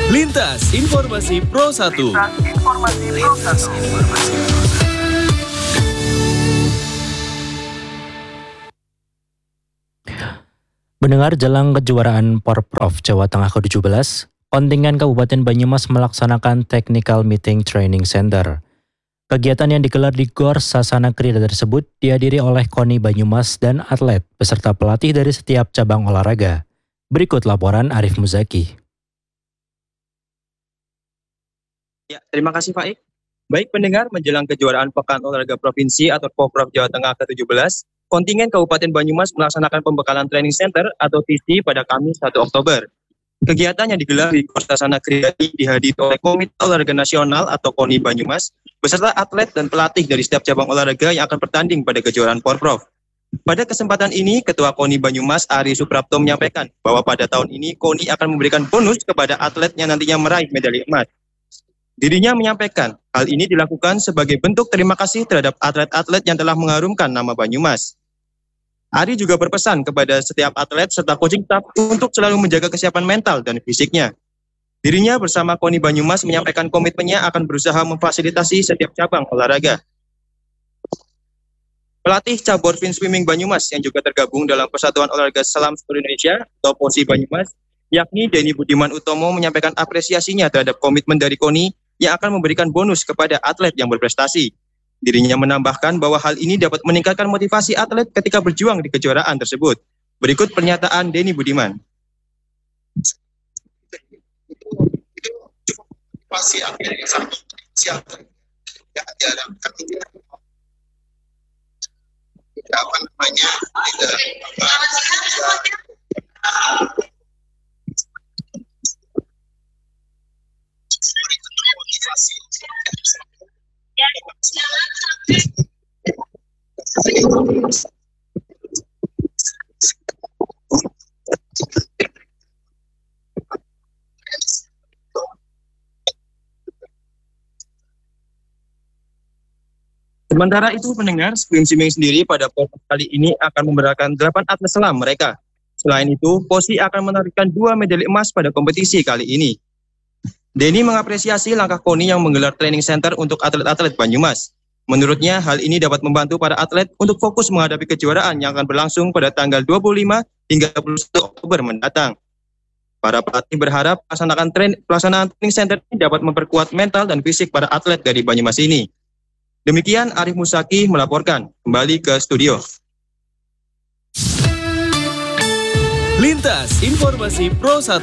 Lintas Informasi Pro 1. Mendengar jelang kejuaraan Porprov Jawa Tengah ke-17, kontingen Kabupaten Banyumas melaksanakan Technical Meeting Training Center. Kegiatan yang digelar di Gor Sasana Krida tersebut dihadiri oleh KONI Banyumas dan atlet beserta pelatih dari setiap cabang olahraga. Berikut laporan Arif Muzaki. Ya, terima kasih Faik. Baik pendengar, menjelang kejuaraan Pekan Olahraga Provinsi atau Porprov Jawa Tengah ke-17, kontingen Kabupaten Banyumas melaksanakan pembekalan training center atau TC pada Kamis 1 Oktober. Kegiatan yang digelar di Gor Sasana Krida dihadiri oleh Komite Olahraga Nasional atau KONI Banyumas beserta atlet dan pelatih dari setiap cabang olahraga yang akan bertanding pada kejuaraan Porprov. Pada kesempatan ini, Ketua KONI Banyumas Ari Suprapto menyampaikan bahwa pada tahun ini KONI akan memberikan bonus kepada atlet yang nantinya meraih medali emas. Dirinya menyampaikan, hal ini dilakukan sebagai bentuk terima kasih terhadap atlet-atlet yang telah mengharumkan nama Banyumas. Ari juga berpesan kepada setiap atlet serta coaching staff untuk selalu menjaga kesiapan mental dan fisiknya. Dirinya bersama KONI Banyumas menyampaikan komitmennya akan berusaha memfasilitasi setiap cabang olahraga. Pelatih cabur fin swimming Banyumas yang juga tergabung dalam Persatuan Olahraga Selam Seluruh Indonesia atau POSI Banyumas, yakni Denny Budiman Utomo menyampaikan apresiasinya terhadap komitmen dari KONI yang akan memberikan bonus kepada atlet yang berprestasi. Dirinya menambahkan bahwa hal ini dapat meningkatkan motivasi atlet ketika berjuang di kejuaraan tersebut. Berikut pernyataan Denny Budiman. Itu cukup motivasi akhirnya satu siapa ya diharapkan ini apa namanya motivasi. Sementara itu pendengar, swim swimming sendiri pada Porprov kali ini akan memberangkatkan 8 atlet selam mereka. Selain itu, POSI akan menargetkan 2 medali emas pada kompetisi kali ini. Denny mengapresiasi langkah KONI yang menggelar training center untuk atlet-atlet Banyumas. Menurutnya, hal ini dapat membantu para atlet untuk fokus menghadapi kejuaraan yang akan berlangsung pada tanggal 25 hingga 21 Oktober mendatang. Para pelatih berharap pelaksanaan training center ini dapat memperkuat mental dan fisik para atlet dari Banyumas ini. Demikian Arif Muzaki melaporkan. Kembali ke studio. Lintas Informasi Pro 1.